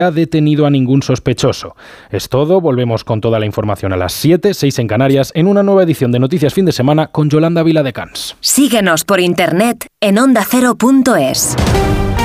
ha detenido a ningún sospechoso. Es todo, volvemos con toda la información a las 7, 6 en Canarias, en una nueva edición de Noticias Fin de Semana con Yolanda Viladecans. Síguenos por internet en ondacero.es.